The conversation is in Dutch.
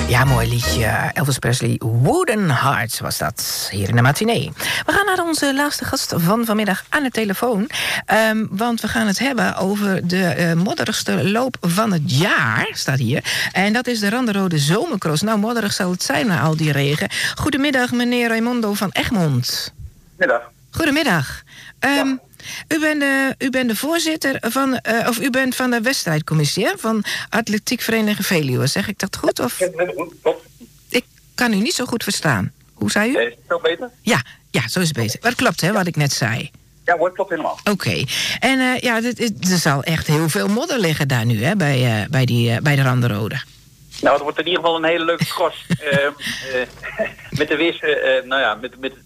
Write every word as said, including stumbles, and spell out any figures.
Ja, mooi liedje. Elvis Presley, Wooden Hearts was dat. Hier in de matinee. We gaan naar onze laatste gast van vanmiddag aan de telefoon. Um, want we gaan het hebben over de uh, modderigste loop van het jaar. Staat hier. En dat is de Randerode Zomercross. Nou, modderig zal het zijn na al die regen. Goedemiddag, meneer Raimondo van Egmond. Middag. Goedemiddag. Um, ja. U bent, de, u bent de voorzitter van, uh, of u bent van de wedstrijdcommissie, hè? Van Atletiek Vereniging Veluwe. Zeg ik dat goed? Of? Ik kan u niet zo goed verstaan. Hoe zei u? Is het zo beter? Ja, ja, zo is het beter. Maar het klopt, hè, wat ik net zei. Ja, hoor, klopt helemaal. Oké. Okay. En uh, ja, dit, dit, er zal echt heel veel modder liggen daar nu, hè, bij, uh, bij, die, uh, bij de Randerode. Nou, het wordt in ieder geval een hele leuke cross. uh, uh, met de weers, uh, nou ja, met, met